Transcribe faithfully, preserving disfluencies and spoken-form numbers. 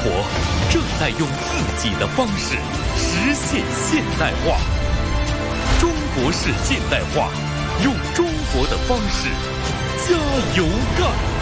活正在用自己的方式实现现代化。中国式现代化，用中国的方式加油干！